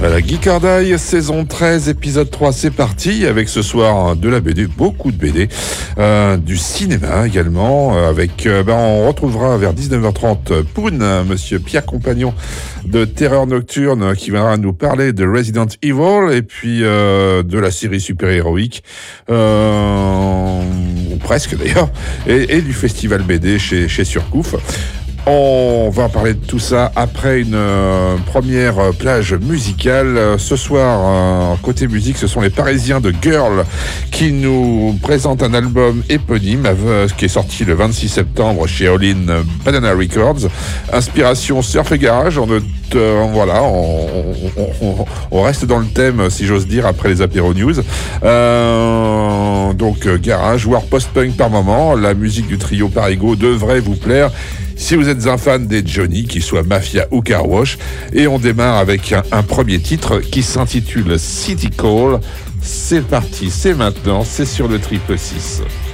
La Geek or Die, saison 13, épisode 3, c'est parti, avec ce soir de la BD, beaucoup de BD, du cinéma également, avec, on retrouvera vers 19h30 Poon, monsieur Pierre Compagnon de Terreur Nocturne, qui viendra nous parler de Resident Evil, et puis de la série super-héroïque, ou presque d'ailleurs, et du festival BD chez Surcouf. On va parler de tout ça après une première plage musicale. Ce soir, côté musique, ce sont les Parisiens de Girl qui nous présentent un album éponyme qui est sorti le 26 septembre chez All In Banana Records. Inspiration surf et garage. Voilà, on reste dans le thème, si j'ose dire, après les apéro news. Donc garage, voire post-punk par moment. La musique du trio Parigo devrait vous plaire si vous êtes un fan des Johnny, qu'il soit Mafia ou Car Wash. Et on démarre avec un premier titre qui s'intitule City Call. C'est parti, c'est maintenant, c'est sur le 666.